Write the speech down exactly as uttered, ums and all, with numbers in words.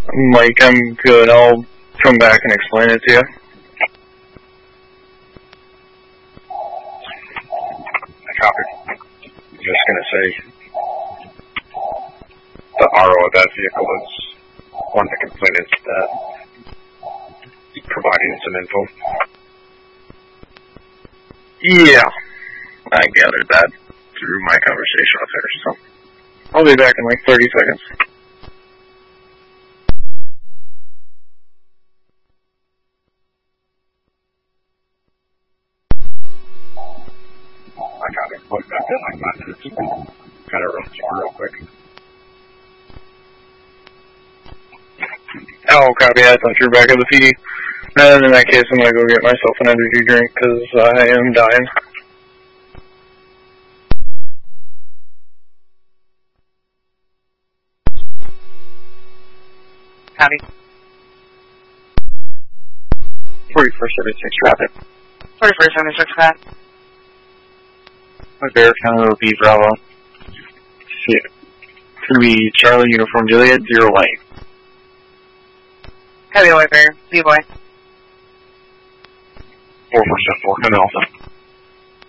Mike, I'm good. I'll come back and explain it to you. I copied. I'm just going to say the R O of that vehicle is one of the complainants that providing some info. Yeah, I gathered that through my conversation with her, so I'll be back in like thirty seconds. I got it. Look back at like five minutes. Got it real quick. Oh, copy. I thought you were back at the P D. And in that case, I'm going to go get myself an energy drink because I am dying. Copy. forty-first seventy-six traffic. forty-first seventy-six, Pat. Bear County will be Bravo. It's going to be Charlie Uniform Juliet, zero white. Heavy white bear. B boy. four four seven four, come in also.